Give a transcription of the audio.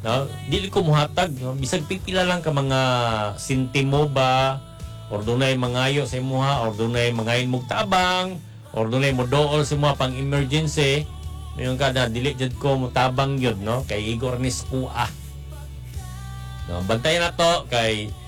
no? Dili ko muhatag, no? Bisag pipila lang ka mga sintimo ba, or dunay mangayo sa imuha, or dunay mangayon mong tabang, or dunay mo dool sa imuha pang emergency. Ngayon ka na, dili jud ko mutabang yun, no? Kay Igor Niskua. No, bantayan na to kay